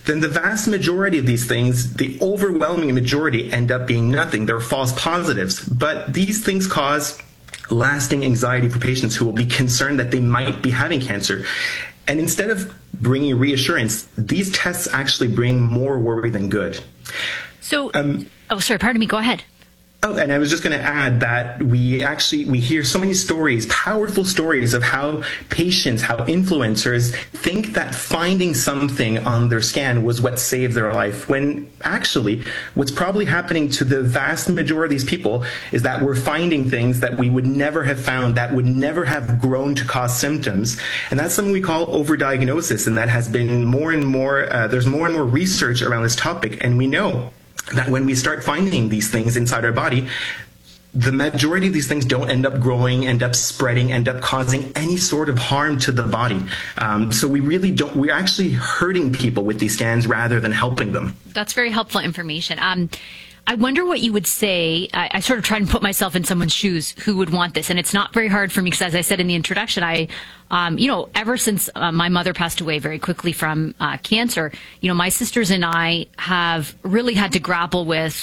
then the vast majority of these things, the overwhelming majority, end up being nothing. They're false positives. But these things cause lasting anxiety for patients who will be concerned that they might be having cancer. And instead of bringing reassurance, these tests actually bring more worry than good. So, sorry, pardon me, go ahead. Oh, and I was just going to add that we hear so many stories, powerful stories of how patients, how influencers think that finding something on their scan was what saved their life, when actually what's probably happening to the vast majority of these people is that we're finding things that we would never have found, that would never have grown to cause symptoms. And that's something we call overdiagnosis, and that has been more and more, there's more and more research around this topic, and we know that when we start finding these things inside our body, the majority of these things don't end up growing, end up spreading, end up causing any sort of harm to the body. So we really don't, we're actually hurting people with these scans rather than helping them. That's very helpful information. I wonder what you would say. I sort of try and put myself in someone's shoes who would want this. And it's not very hard for me because, as I said in the introduction, ever since my mother passed away very quickly from cancer, my sisters and I have really had to grapple with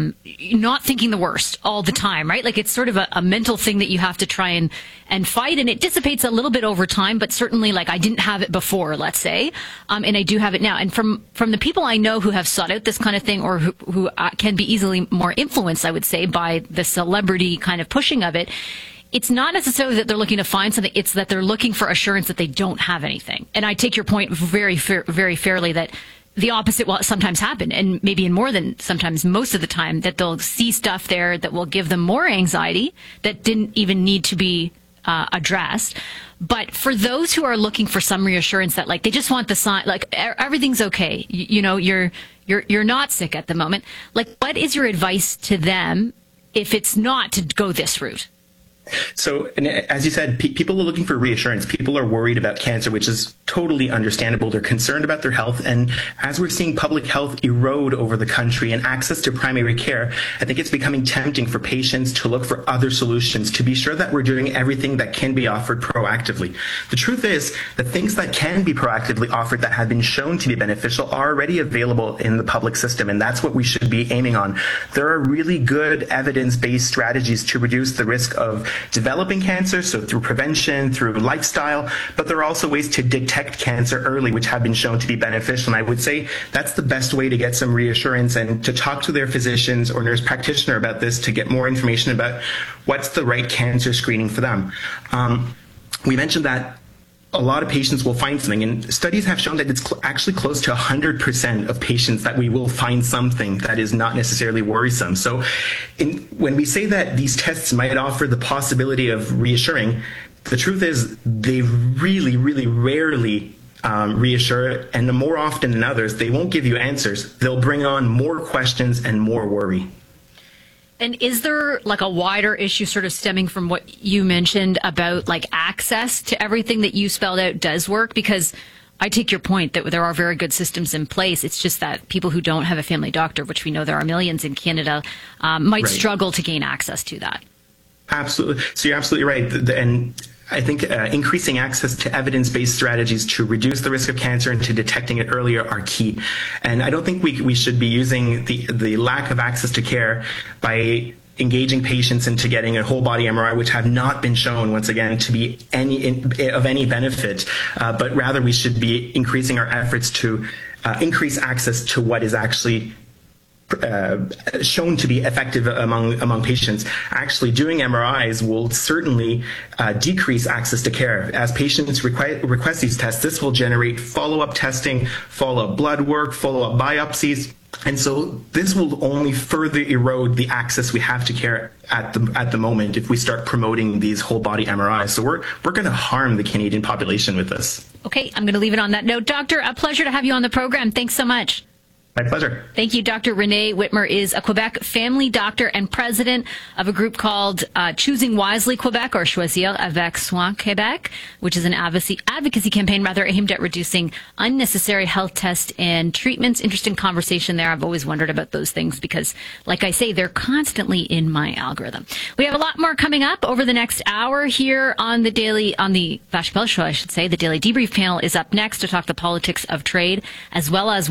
not thinking the worst all the time, right? Like, it's sort of a mental thing that you have to try and fight, and it dissipates a little bit over time, but certainly, like, I didn't have it before, let's say, and I do have it now. And from the people I know who have sought out this kind of thing, or who can be easily more influenced, I would say, by the celebrity kind of pushing of it, it's not necessarily that they're looking to find something, it's that they're looking for assurance that they don't have anything. And I take your point very fairly that the opposite will sometimes happen, and maybe in more than sometimes most of the time, that they'll see stuff there that will give them more anxiety that didn't even need to be addressed. But for those who are looking for some reassurance that, like, they just want the sign, like, everything's okay, you're not sick at the moment, like, what is your advice to them if it's not to go this route? So, and as you said, people are looking for reassurance. People are worried about cancer, which is totally understandable. They're concerned about their health. And as we're seeing public health erode over the country and access to primary care, I think it's becoming tempting for patients to look for other solutions, to be sure that we're doing everything that can be offered proactively. The truth is that things that can be proactively offered that have been shown to be beneficial are already available in the public system, and that's what we should be aiming on. There are really good evidence-based strategies to reduce the risk of developing cancer, so through prevention, through lifestyle, but there are also ways to detect cancer early, which have been shown to be beneficial. And I would say that's the best way to get some reassurance and to talk to their physicians or nurse practitioner about this, to get more information about what's the right cancer screening for them. We mentioned that a lot of patients will find something, and studies have shown that it's actually close to 100% of patients that we will find something that is not necessarily worrisome. So when we say that these tests might offer the possibility of reassuring, the truth is they really, really rarely reassure, and more often than others, they won't give you answers. They'll bring on more questions and more worry. And is there, like, a wider issue sort of stemming from what you mentioned about, like, access to everything that you spelled out does work? Because I take your point that there are very good systems in place. It's just that people who don't have a family doctor, which we know there are millions in Canada, might struggle to gain access to that. Absolutely. So you're absolutely right. And I think increasing access to evidence-based strategies to reduce the risk of cancer and to detecting it earlier are key. And I don't think we should be using the lack of access to care by engaging patients into getting a whole body MRI, which have not been shown, once again, to be of any benefit, but rather we should be increasing our efforts to increase access to what is actually shown to be effective among patients. Actually, doing MRIs will certainly decrease access to care. As patients request these tests, this will generate follow-up testing, follow-up blood work, follow-up biopsies. And so this will only further erode the access we have to care at the moment if we start promoting these whole body MRIs. So we're going to harm the Canadian population with this. Okay, I'm going to leave it on that note. Doctor, a pleasure to have you on the program. Thanks so much. My pleasure. Thank you. Dr. Renee Whitmer is a Quebec family doctor and president of a group called Choosing Wisely Quebec, or Choisir avec Soin Québec, which is an advocacy campaign aimed at reducing unnecessary health tests and treatments. Interesting conversation there. I've always wondered about those things because, like I say, they're constantly in my algorithm. We have a lot more coming up over the next hour here on the Vache Bell Show, I should say. The Daily Debrief panel is up next to talk the politics of trade, as well as